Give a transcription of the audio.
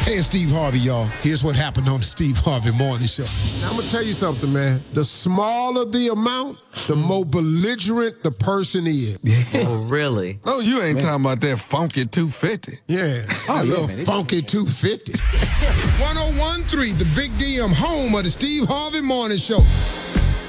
Hey, it's Steve Harvey, y'all. Here's what happened on the Steve Harvey Morning Show. Now, I'm going to tell you something, man. The smaller the amount, the more belligerent the person is. Oh, really? Oh, you ain't talking about that funky 250. Yeah, that little funky 250. 1013, the Big DM, home of the Steve Harvey Morning Show.